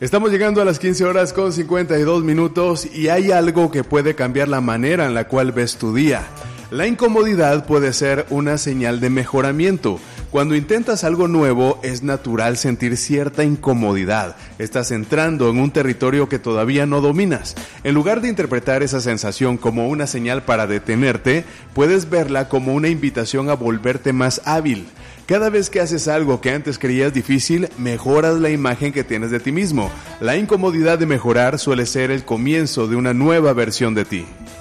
Estamos llegando a las 15 horas con 52 minutos y hay algo que puede cambiar la manera en la cual ves tu día. La incomodidad puede ser una señal de mejoramiento. Cuando intentas algo nuevo, es natural sentir cierta incomodidad. Estás entrando en un territorio que todavía no dominas. En lugar de interpretar esa sensación como una señal para detenerte, puedes verla como una invitación a volverte más hábil. Cada vez que haces algo que antes creías difícil, mejoras la imagen que tienes de ti mismo. La incomodidad de mejorar suele ser el comienzo de una nueva versión de ti.